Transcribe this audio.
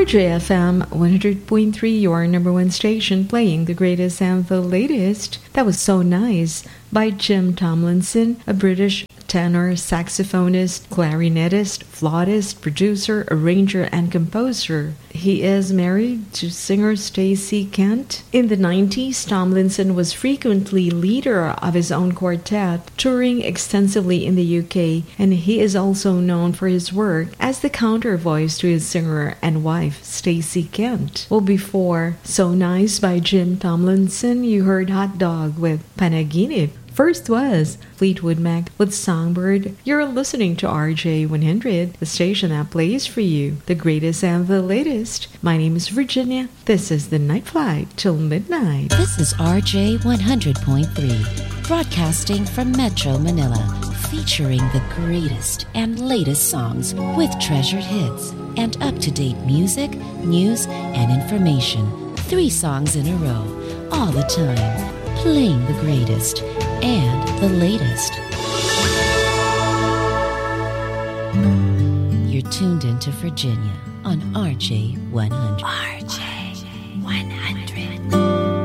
RJFM 100.3, your number one station, playing the greatest and the latest. That was So Nice by Jim Tomlinson, a British tenor, saxophonist, clarinetist, flautist, producer, arranger, and composer. He is married to singer Stacey Kent. In the 90s, Tomlinson was frequently leader of his own quartet, touring extensively in the UK, and he is also known for his work as the countervoice to his singer and wife, Stacey Kent. Well, before So Nice by Jim Tomlinson, you heard Hot Dog with Panaginip. First was Fleetwood Mac with Songbird. You're listening to RJ100, the station that plays for you the greatest and the latest. My name is Virginia. This is the Night Flight till midnight. This is RJ 100.3, broadcasting from Metro Manila, featuring the greatest and latest songs with treasured hits and up-to-date music, news, and information. 3 songs in a row, all the time, playing the greatest and the latest. You're tuned into Virginia on RJ 100. RJ 100.